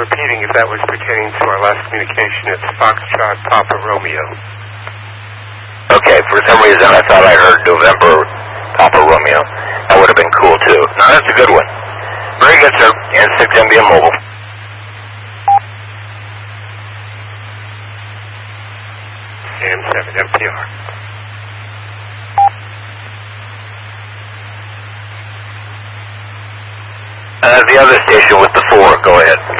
repeating if that was pertaining to our last communication. It's Foxtrot Papa Romeo. Okay, for some reason I thought I heard November Papa Romeo. That would have been cool too. No, that's a good one. Very good, sir. And 6 MBM Mobile. And 7 MPR. The other station with the 4, go ahead.